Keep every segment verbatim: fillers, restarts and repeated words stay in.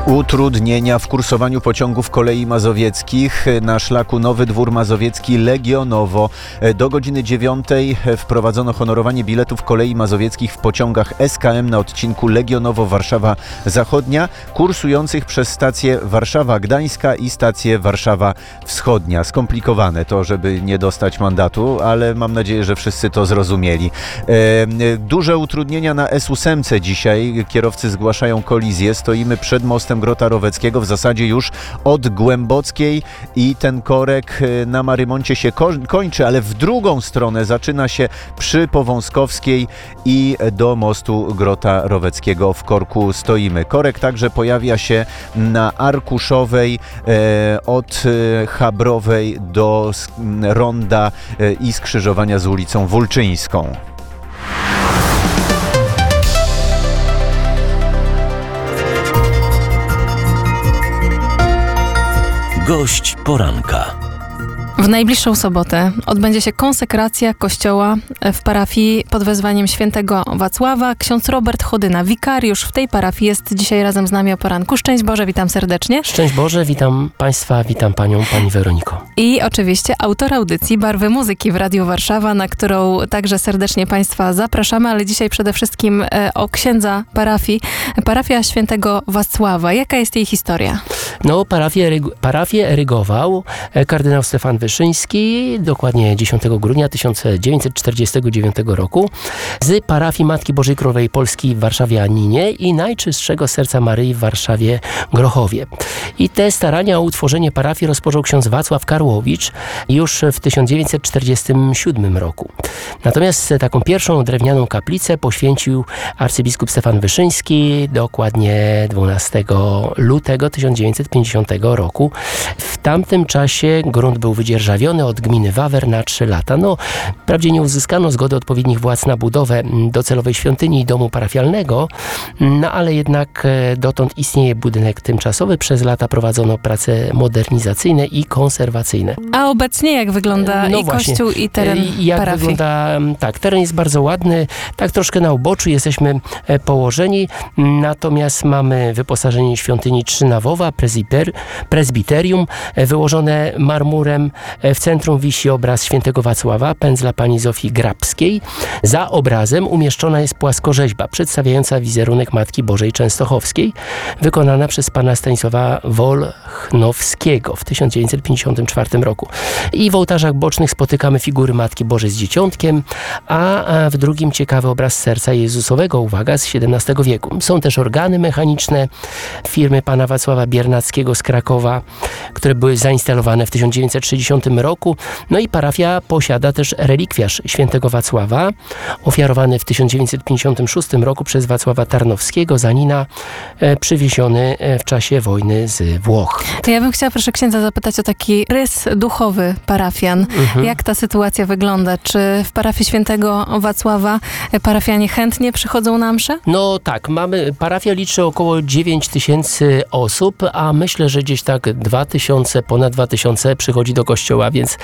Utrudnienia w kursowaniu pociągów kolei mazowieckich na szlaku Nowy Dwór Mazowiecki Legionowo. Do godziny dziewiątej wprowadzono honorowanie biletów kolei mazowieckich w pociągach S K M na odcinku Legionowo-Warszawa Zachodnia, kursujących przez stację Warszawa-Gdańska i stację Warszawa Wschodnia. Skomplikowane to, żeby nie dostać mandatu, ale mam nadzieję, że wszyscy to zrozumieli. E, duże utrudnienia na S osiem dzisiaj. Kierowcy zgłaszają kolizję. Stoimy przed mostem Grota Roweckiego, w zasadzie już od Głębockiej i ten korek na Marymoncie się ko- kończy, ale w drugą stronę zaczyna się przy Powązkowskiej i do mostu Grota Roweckiego w korku stoimy. Korek także pojawia się na Arkuszowej e, od Chabrowej do ronda e, i skrzyżowania z ulicą Wólczyńską. Gość poranka. W najbliższą sobotę odbędzie się konsekracja kościoła w parafii pod wezwaniem świętego Wacława. Ksiądz Robert Chodyna, wikariusz w tej parafii, jest dzisiaj razem z nami o poranku. Szczęść Boże, witam serdecznie. Szczęść Boże, witam Państwa, witam Panią, Pani Weroniko. I oczywiście autor audycji Barwy Muzyki w Radiu Warszawa, na którą także serdecznie Państwa zapraszamy, ale dzisiaj przede wszystkim e, o księdza parafii. Parafia świętego Wacława. Jaka jest jej historia? No, parafię, parafię erygował kardynał Stefan Wyszyński, dokładnie dziesiątego grudnia tysiąc dziewięćset czterdziestego dziewiątego roku, z parafii Matki Bożej Królowej Polski w Warszawie Aninie i Najczystszego Serca Maryi w Warszawie Grochowie. I te starania o utworzenie parafii rozpoczął ksiądz Wacław Karłowicz już w tysiąc dziewięćset czterdziestym siódmym roku. Natomiast taką pierwszą drewnianą kaplicę poświęcił arcybiskup Stefan Wyszyński dokładnie dwunastego lutego tysiąc dziewięćset pięćdziesiątego roku. W tamtym czasie grunt był wydzierżawiony od gminy Wawer na trzy lata. No, wprawdzie nie uzyskano zgody odpowiednich władz na budowę docelowej świątyni i domu parafialnego, no ale jednak dotąd istnieje budynek tymczasowy. Przez lata prowadzono prace modernizacyjne i konserwacyjne. A obecnie jak wygląda no i właśnie, kościół, i teren jak parafii? Wygląda, tak, teren jest bardzo ładny, tak troszkę na uboczu jesteśmy położeni, natomiast mamy wyposażenie świątyni trzynawowa, prezbiter, prezbiterium wyłożone marmurem. W centrum wisi obraz świętego Wacława, pędzla pani Zofii Grabskiej. Za obrazem umieszczona jest płaskorzeźba przedstawiająca wizerunek Matki Bożej Częstochowskiej, wykonana przez pana Stanisława Wolchnowskiego w tysiąc dziewięćset pięćdziesiątym czwartym roku. I w ołtarzach bocznych spotykamy figury Matki Bożej z Dzieciątkiem, a w drugim ciekawy obraz serca Jezusowego, uwaga, z siedemnastego wieku. Są też organy mechaniczne firmy pana Wacława Biernackiego z Krakowa, które były zainstalowane w tysiąc dziewięćset trzydziestym roku. No i parafia posiada też relikwiarz świętego Wacława, ofiarowany w tysiąc dziewięćset pięćdziesiątym szóstym roku przez Wacława Tarnowskiego z Anina, e, przywieziony w czasie wojny z Włoch. To ja bym chciała, proszę księdza, zapytać o taki rys duchowy parafian. Mhm. Jak ta sytuacja wygląda? Czy w parafii świętego Wacława parafianie chętnie przychodzą na mszę? No tak, mamy, parafia liczy około dziewięć tysięcy osób, a myślę, że gdzieś tak dwa tysiące, ponad dwa tysiące przychodzi do kościoła, więc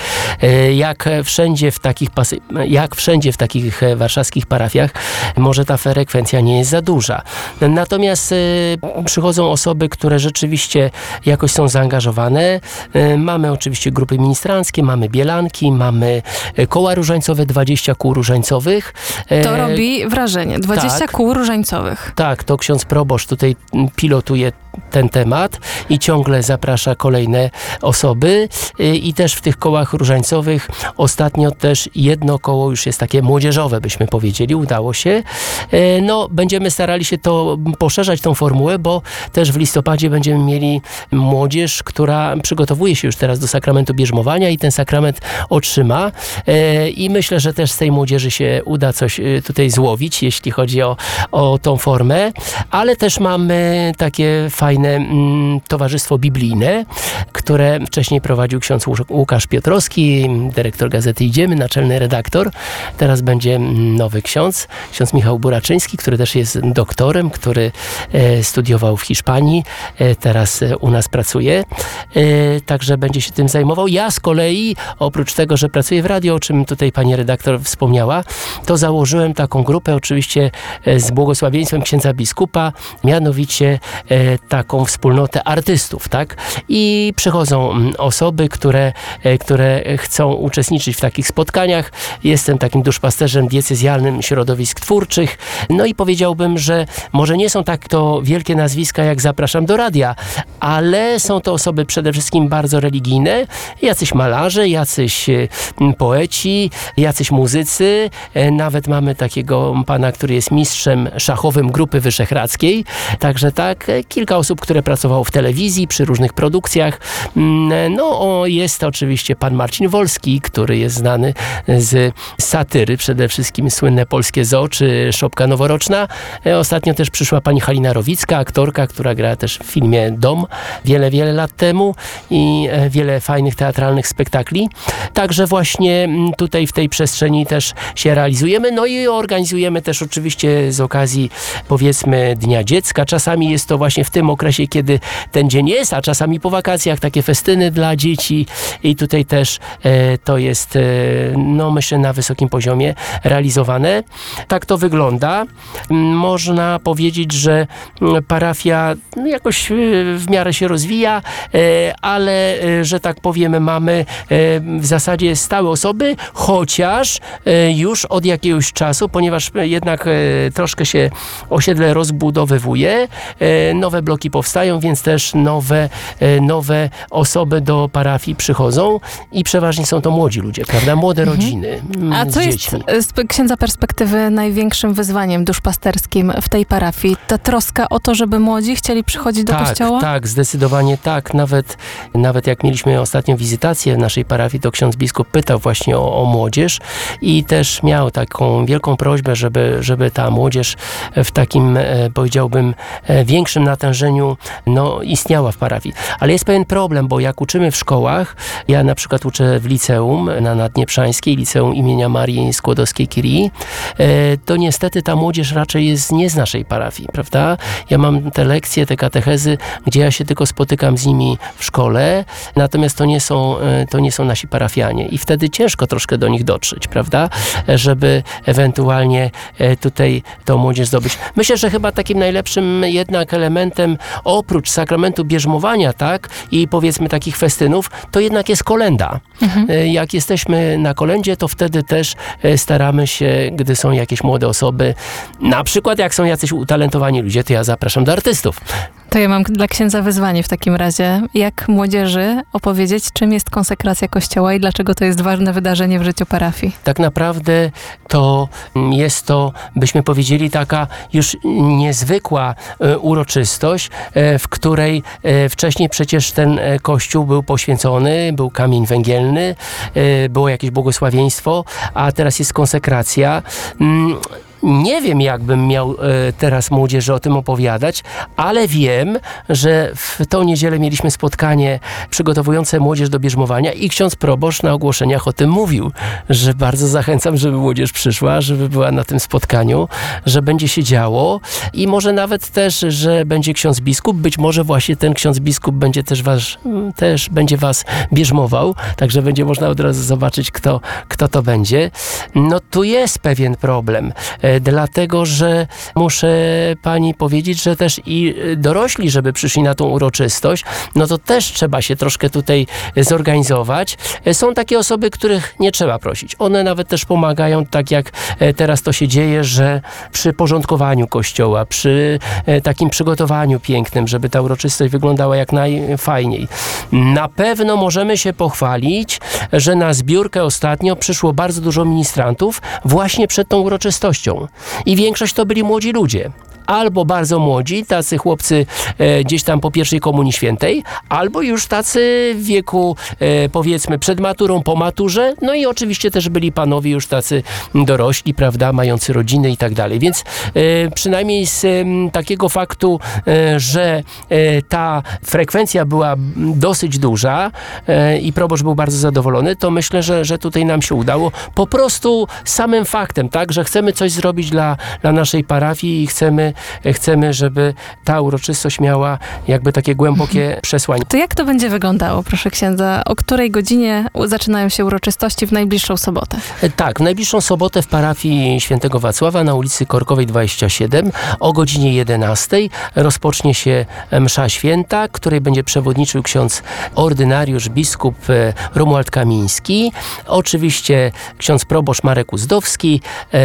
jak wszędzie w takich, jak wszędzie w takich warszawskich parafiach, może ta frekwencja nie jest za duża. Natomiast przychodzą osoby, które rzeczywiście jakoś są zaangażowane. Mamy oczywiście grupy ministranckie, mamy bielanki, mamy koła różańcowe, dwadzieścia kół różańcowych. To robi wrażenie. dwadzieścia tak, kół różańcowych. Tak, to ksiądz proboszcz tutaj pilotuje ten temat i ciągle zaprasza kolejne osoby i też w tych kołach różańcowych ostatnio też jedno koło już jest takie młodzieżowe, byśmy powiedzieli, udało się. No, będziemy starali się to poszerzać, tą formułę, bo też w listopadzie będziemy mieli młodzież, która przygotowuje się już teraz do sakramentu bierzmowania i ten sakrament otrzyma i myślę, że też z tej młodzieży się uda coś tutaj złowić, jeśli chodzi o, o tą formę, ale też mamy takie fajne Towarzystwo Biblijne, które wcześniej prowadził ksiądz Łukasz Piotrowski, dyrektor Gazety Idziemy, naczelny redaktor. Teraz będzie nowy ksiądz, ksiądz Michał Buraczyński, który też jest doktorem, który studiował w Hiszpanii, teraz u nas pracuje, także będzie się tym zajmował. Ja z kolei, oprócz tego, że pracuję w radio, o czym tutaj pani redaktor wspomniała, to założyłem taką grupę, oczywiście z błogosławieństwem księdza biskupa, mianowicie taką wspólnotę artystów, tak? I przychodzą osoby, które, które chcą uczestniczyć w takich spotkaniach. Jestem takim duszpasterzem diecezjalnym środowisk twórczych. No i powiedziałbym, że może nie są tak to wielkie nazwiska, jak Zapraszam do radia, ale są to osoby przede wszystkim bardzo religijne, jacyś malarze, jacyś poeci, jacyś muzycy. Nawet mamy takiego pana, który jest mistrzem szachowym Grupy Wyszehradzkiej. Także tak, kilka osób, które pracowało w telewizji, przy różnych produkcjach. No, o, jest oczywiście pan Marcin Wolski, który jest znany z satyry, przede wszystkim słynne Polskie Zoo, czy Szopka Noworoczna. Ostatnio też przyszła pani Halina Rowicka, aktorka, która grała też w filmie Dom wiele, wiele lat temu i wiele fajnych teatralnych spektakli. Także właśnie tutaj w tej przestrzeni też się realizujemy. No i organizujemy też oczywiście z okazji, powiedzmy, Dnia Dziecka. Czasami jest to właśnie w tym okresie, kiedy ten dzień jest, a czasami po wakacjach takie festyny dla dzieci i tutaj też e, to jest, e, no myślę, na wysokim poziomie realizowane. Tak to wygląda. Można powiedzieć, że parafia jakoś w miarę się rozwija, e, ale, e, że tak powiemy, mamy e, w zasadzie stałe osoby, chociaż e, już od jakiegoś czasu, ponieważ jednak e, troszkę się osiedle rozbudowywuje, e, nowe bloki powstają, więc też nowe, e, nowe osoby do parafii przychodzą i przeważnie są to młodzi ludzie, prawda? Młode mhm. rodziny A z co dziećmi. jest z księdza perspektywy największym wyzwaniem duszpasterskim w tej parafii? Ta troska o to, żeby młodzi chcieli przychodzić do tak, kościoła? Tak, zdecydowanie tak. Nawet, nawet jak mieliśmy ostatnią wizytację w naszej parafii, to ksiądz biskup pytał właśnie o, o młodzież i też miał taką wielką prośbę, żeby, żeby ta młodzież w takim, e, powiedziałbym, e, większym natężeniu no, istniała w parafii. Ale jest pewien problem, bo jak uczymy w szkołach, ja na przykład uczę w liceum na Naddnieprzańskiej, liceum imienia Marii Skłodowskiej-Curie, e, to niestety ta młodzież raczej jest nie z naszej parafii, prawda? Ja mam te lekcje, te katechezy, gdzie ja się tylko spotykam z nimi w szkole, natomiast to nie są, to nie są nasi parafianie i wtedy ciężko troszkę do nich dotrzeć, prawda? Żeby ewentualnie tutaj tą młodzież zdobyć. Myślę, że chyba takim najlepszym jednak elementem oprócz sakramentu bierzmowania, tak, i powiedzmy takich festynów, to jednak jest kolęda. Mhm. Jak jesteśmy na kolędzie, to wtedy też staramy się, gdy są jakieś młode osoby, na przykład jak są jacyś utalentowani ludzie, to ja zapraszam do artystów. To ja mam dla księdza wyzwanie w takim razie. Jak młodzieży opowiedzieć, czym jest konsekracja Kościoła i dlaczego to jest ważne wydarzenie w życiu parafii? Tak naprawdę to jest to, byśmy powiedzieli, taka już niezwykła e, uroczystość, e, w której e, wcześniej przecież ten e, kościół był poświęcony, był kamień węgielny, e, było jakieś błogosławieństwo, a teraz jest konsekracja. Mm, Nie wiem, jakbym miał e, teraz młodzieży o tym opowiadać, ale wiem, że w tą niedzielę mieliśmy spotkanie przygotowujące młodzież do bierzmowania i ksiądz proboszcz na ogłoszeniach o tym mówił, że bardzo zachęcam, żeby młodzież przyszła, żeby była na tym spotkaniu, że będzie się działo i może nawet też, że będzie ksiądz biskup, być może właśnie ten ksiądz biskup będzie też was, też będzie was bierzmował, także będzie można od razu zobaczyć, kto, kto to będzie. No tu jest pewien problem. Dlatego, że muszę pani powiedzieć, że też i dorośli, żeby przyszli na tą uroczystość, no to też trzeba się troszkę tutaj zorganizować. Są takie osoby, których nie trzeba prosić. One nawet też pomagają, tak jak teraz to się dzieje, że przy porządkowaniu kościoła, przy takim przygotowaniu pięknym, żeby ta uroczystość wyglądała jak najfajniej. Na pewno możemy się pochwalić, że na zbiórkę ostatnio przyszło bardzo dużo ministrantów właśnie przed tą uroczystością. I większość to byli młodzi ludzie. albo bardzo młodzi, tacy chłopcy e, gdzieś tam po pierwszej komunii świętej, albo już tacy w wieku e, powiedzmy przed maturą, po maturze, no i oczywiście też byli panowie już tacy dorośli, prawda, mający rodziny i tak dalej. Więc e, przynajmniej z e, takiego faktu, e, że e, ta frekwencja była dosyć duża e, i proboszcz był bardzo zadowolony, to myślę, że, że tutaj nam się udało po prostu samym faktem, tak, że chcemy coś zrobić dla, dla naszej parafii i chcemy, chcemy, żeby ta uroczystość miała jakby takie głębokie przesłanie. To jak to będzie wyglądało, proszę księdza? O której godzinie zaczynają się uroczystości w najbliższą sobotę? Tak, w najbliższą sobotę w parafii Świętego Wacława na ulicy Korkowej dwadzieścia siedem o godzinie jedenastej rozpocznie się msza święta, której będzie przewodniczył ksiądz ordynariusz, biskup Romuald Kamiński, oczywiście ksiądz proboszcz Marek Uzdowski,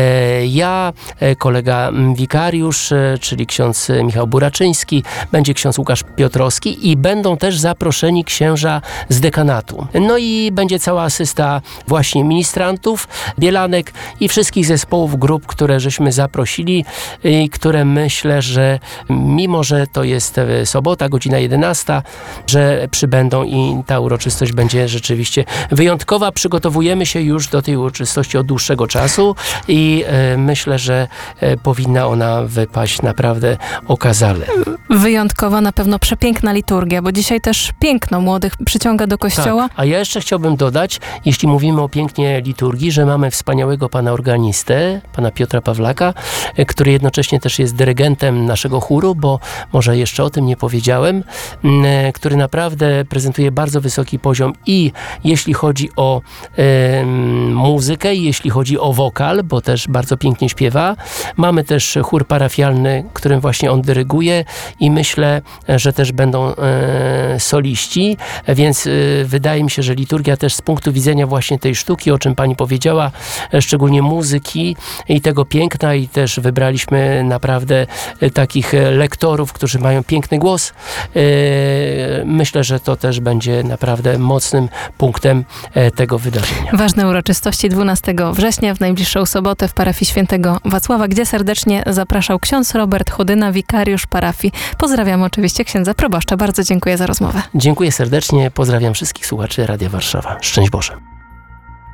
ja, kolega wikariusz, czyli ksiądz Michał Buraczyński, będzie ksiądz Łukasz Piotrowski i będą też zaproszeni księża z dekanatu. No i będzie cała asysta właśnie ministrantów, bielanek i wszystkich zespołów, grup, które żeśmy zaprosili i które myślę, że mimo, że to jest sobota, godzina jedenasta, że przybędą i ta uroczystość będzie rzeczywiście wyjątkowa. Przygotowujemy się już do tej uroczystości od dłuższego czasu i e, myślę, że e, powinna ona wypaść naprawdę okazale. Wyjątkowa, na pewno przepiękna liturgia, bo dzisiaj też piękno młodych przyciąga do kościoła. Tak. A ja jeszcze chciałbym dodać, jeśli mówimy o pięknie liturgii, że mamy wspaniałego pana organistę, pana Piotra Pawlaka, e, który jednocześnie też jest dyrygentem naszego chóru, bo może jeszcze o tym nie powiedziałem, e, który naprawdę prezentuje bardzo wysoki poziom i jeśli chodzi o e, muzykę, i jeśli chodzi o wokal, bo też bardzo pięknie śpiewa. Mamy też chór parafialny, którym właśnie on dyryguje i myślę, że też będą e, soliści, więc e, wydaje mi się, że liturgia też z punktu widzenia właśnie tej sztuki, o czym pani powiedziała, e, szczególnie muzyki i tego piękna i też wybraliśmy naprawdę e, takich lektorów, którzy mają piękny głos. E, myślę, że to też będzie naprawdę mocnym punktem e, tego wydarzenia. Ważne uroczystości dwunastego września w najbliższą sobotę w parafii Świętego Wacława, gdzie serdecznie zapraszał ksiądz Robert Chodyna, wikariusz parafii. Pozdrawiam oczywiście księdza proboszcza. Bardzo dziękuję za rozmowę. Dziękuję serdecznie. Pozdrawiam wszystkich słuchaczy Radia Warszawa. Szczęść Boże.